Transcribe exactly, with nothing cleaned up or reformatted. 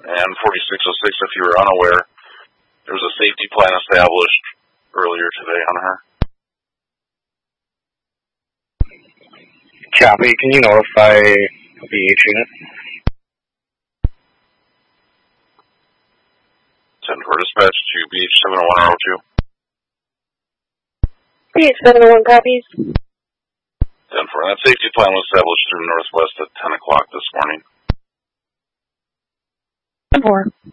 And forty-six oh six, if you were unaware, there was a safety plan established earlier today on her. Copy. Can you notify the H unit? Send for dispatch to B H seven oh one R O two. B H seven oh one copies. ten four. That safety plan was established through Northwest at ten o'clock this morning. ten four.